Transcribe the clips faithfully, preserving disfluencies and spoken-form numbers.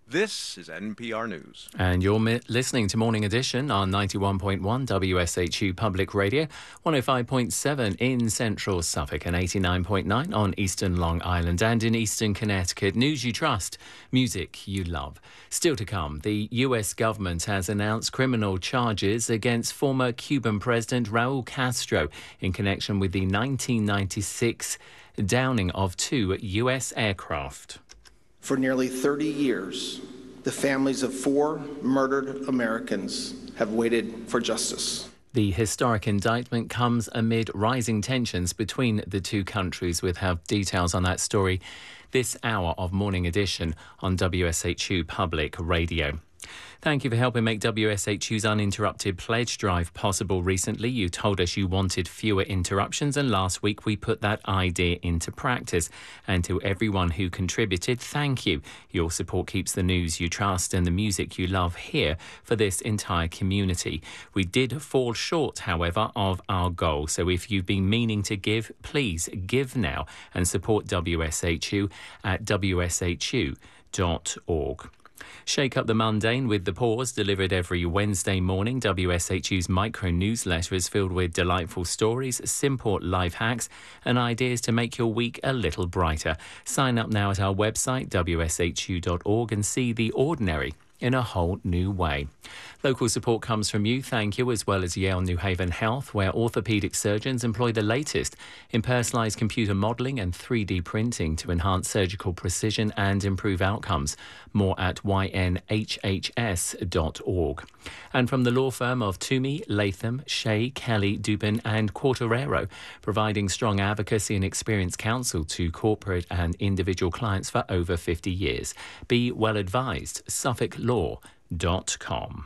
This is N P R News. And you're mi- listening to Morning Edition on ninety-one point one W S H U Public Radio, one oh five point seven in central Suffolk and eighty-nine point nine on eastern Long Island and in eastern Connecticut. News you trust, music you love. Still to come, the U S government has announced criminal charges against former Cuban President Raul Castro in connection with the nineteen ninety-six downing of two U S aircraft. For nearly thirty years, the families of four murdered Americans have waited for justice. The historic indictment comes amid rising tensions between the two countries. We'll have details on that story this hour of Morning Edition on W S H U Public Radio. Thank you for helping make W S H U's uninterrupted pledge drive possible recently. You told us you wanted fewer interruptions, and last week we put that idea into practice. And to everyone who contributed, thank you. Your support keeps the news you trust and the music you love here for this entire community. We did fall short, however, of our goal. So if you've been meaning to give, please give now and support W S H U at w s h u dot org. Shake up the mundane with The Pause, delivered every Wednesday morning. W S H U's micro newsletter is filled with delightful stories, simple life hacks and ideas to make your week a little brighter. Sign up now at our website, w s h u dot org, and see the ordinary in a whole new way. Local support comes from you, thank you, as well as Yale New Haven Health, where orthopaedic surgeons employ the latest in personalised computer modelling and three D printing to enhance surgical precision and improve outcomes. More at y n h h s dot org. And from the law firm of Toomey, Latham, Shea, Kelly, Dubin and Quartarero, providing strong advocacy and experienced counsel to corporate and individual clients for over fifty years. Be well advised. suffolk law dot com.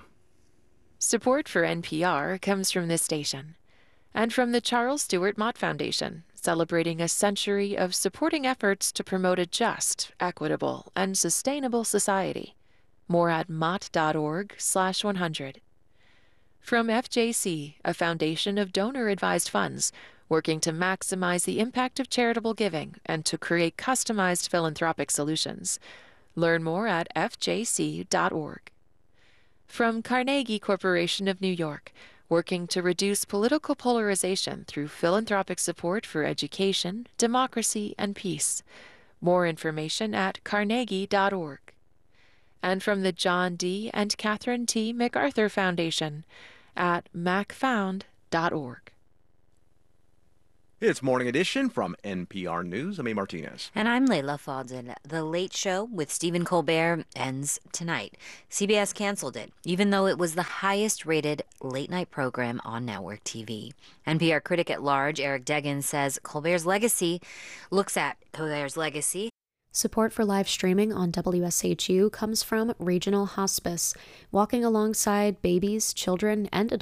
Support for N P R comes from this station and from the Charles Stewart Mott Foundation, celebrating a century of supporting efforts to promote a just, equitable, and sustainable society. More at mott.org slash 100. From F J C, a foundation of donor-advised funds, working to maximize the impact of charitable giving and to create customized philanthropic solutions. Learn more at f j c dot org. From Carnegie Corporation of New York, working to reduce political polarization through philanthropic support for education, democracy, and peace. More information at carnegie dot org. And from the John D. and Catherine T. MacArthur Foundation at mac found dot org. It's Morning Edition from N P R News. I'm A. Martinez. And I'm Layla Fadel. The Late Show with Stephen Colbert ends tonight. C B S canceled it, even though it was the highest-rated late-night program on network T V. N P R critic at large Eric Deggans says Colbert's legacy looks at Colbert's legacy. Support for live streaming on W S H U comes from Regional Hospice, walking alongside babies, children, and adults